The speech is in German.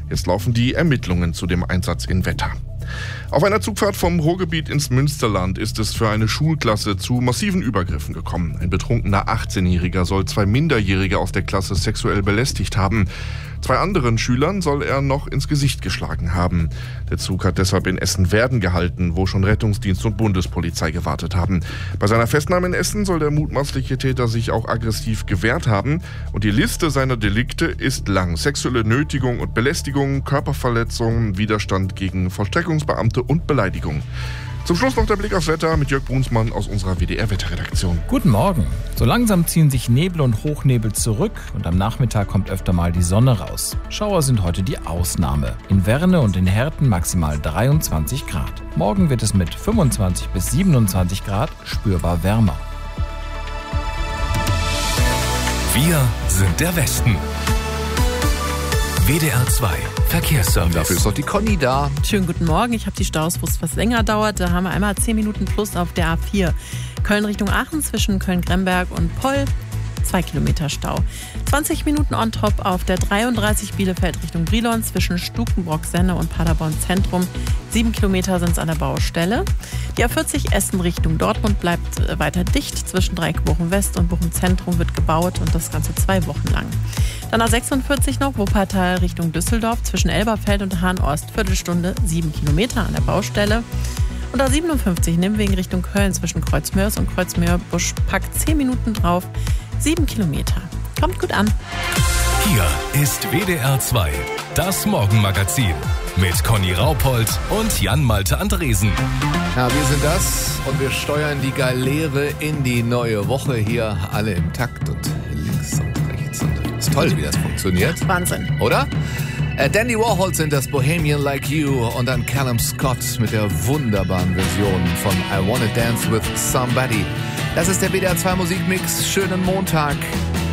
Jetzt laufen die Ermittlungen zu dem Einsatz in Wetter. Auf einer Zugfahrt vom Ruhrgebiet ins Münsterland ist es für eine Schulklasse zu massiven Übergriffen gekommen. Ein betrunkener 18-Jähriger soll 2 Minderjährige aus der Klasse sexuell belästigt haben. 2 anderen Schülern soll er noch ins Gesicht geschlagen haben. Der Zug hat deshalb in Essen-Werden gehalten, wo schon Rettungsdienst und Bundespolizei gewartet haben. Bei seiner Festnahme in Essen soll der mutmaßliche Täter sich auch aggressiv gewehrt haben. Und die Liste seiner Delikte ist lang. Sexuelle Nötigung und Belästigung, Körperverletzung, Widerstand gegen Vollstreckungsbeamte und Beleidigung. Zum Schluss noch der Blick aufs Wetter mit Jörg Brunsmann aus unserer WDR-Wetterredaktion. Guten Morgen. So langsam ziehen sich Nebel und Hochnebel zurück und am Nachmittag kommt öfter mal die Sonne raus. Schauer sind heute die Ausnahme. In Werne und in Herten maximal 23 Grad. Morgen wird es mit 25 bis 27 Grad spürbar wärmer. Wir sind der Westen. WDR 2 Verkehrsservice. Dafür ist doch die Conny da. Schönen guten Morgen. Ich habe die Staus, wo es was länger dauert. Da haben wir einmal 10 Minuten plus auf der A4. Köln Richtung Aachen zwischen Köln-Gremberg und Poll. 2 Kilometer Stau. 20 Minuten on top auf der 33 Bielefeld Richtung Brilon zwischen Stukenbrock-Senne und Paderborn Zentrum. 7 Kilometer sind es an der Baustelle. Die A40 Essen Richtung Dortmund bleibt weiter dicht. Zwischen Dreieck Bochum West und Bochum Zentrum wird gebaut und das Ganze 2 Wochen lang. Dann A46 noch Wuppertal Richtung Düsseldorf zwischen Elberfeld und Hahn-Ost. Viertelstunde 7 Kilometer an der Baustelle. Und A57 Nimwegen Richtung Köln zwischen Kreuzmörs und Kreuzmöhr-Busch packt 10 Minuten drauf. 7 Kilometer. Kommt gut an. Hier ist WDR 2, das Morgenmagazin mit Conny Raupold und Jan-Malte Andresen. Ja, wir sind das und wir steuern die Galeere in die neue Woche. Hier alle im Takt und links und rechts. Und ist toll, wie das funktioniert. Wahnsinn. Oder? Dandy Warhol sind das Bohemian Like You und dann Callum Scott mit der wunderbaren Version von I Wanna Dance With Somebody. Das ist der WDR 2 Musikmix. Schönen Montag.